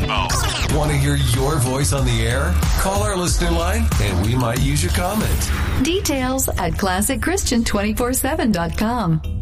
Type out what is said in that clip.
Emo. Want to hear your voice on the air? Call our listener line and we might use your comment. Details at ClassicChristian247.com.